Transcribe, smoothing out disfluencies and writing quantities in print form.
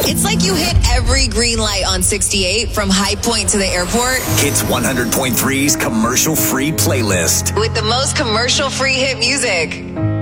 It's like you hit every green light on 68 from High Point to the airport. Hits 100.3's commercial-free playlist. With the most commercial-free hit music.